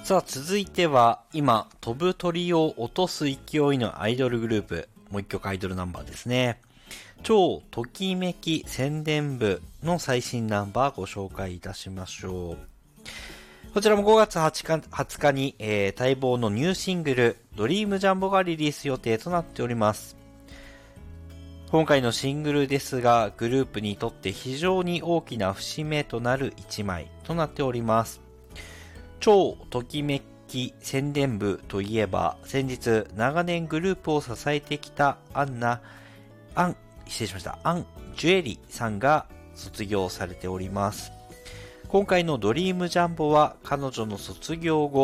さあ続いては今飛ぶ鳥を落とす勢いのアイドルグループ、もう一曲アイドルナンバーですね。超ときめき宣伝部の最新ナンバーご紹介いたしましょう。こちらも5月20日に、待望のニューシングルドリームジャンボがリリース予定となっております。今回のシングルですが、グループにとって非常に大きな節目となる一枚となっております。超ときめき宣伝部といえば、先日長年グループを支えてきたアンジュエリさんが卒業されております。今回のドリームジャンボは彼女の卒業後